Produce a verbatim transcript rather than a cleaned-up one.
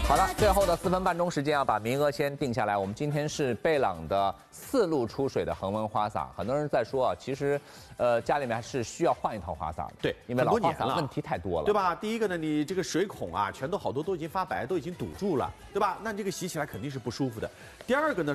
好了，最后的四分半钟时间要把名额先定下来。我们今天是贝朗的四路出水的恒温花洒，很多人在说啊，其实，呃，家里面是需要换一套花洒的， 对， 因为老花洒问题太多了， 对吧？第一个呢，你这个水孔啊，全都好多都已经发白，都已经堵住了，对吧？那这个洗起来肯定是不舒服的。第二个呢。